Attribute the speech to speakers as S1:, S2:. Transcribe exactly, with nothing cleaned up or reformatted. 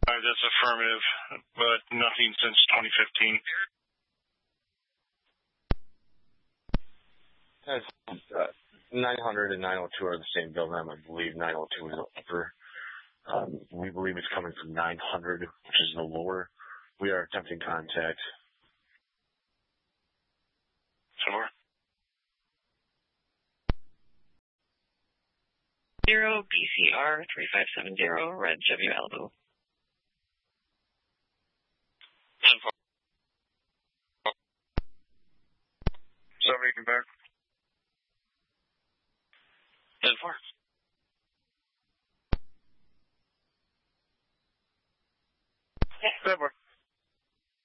S1: Uh, that's affirmative, but nothing since twenty fifteen.
S2: That's, uh, nine hundred and nine oh two are the same building. I believe nine oh two is the upper. Um, we believe it's coming from nine hundred, which is the lower. We are attempting contact.
S1: Somewhere.
S3: Zero B C R three five seven zero, Red W Malibu.
S1: Somebody come back. ten four.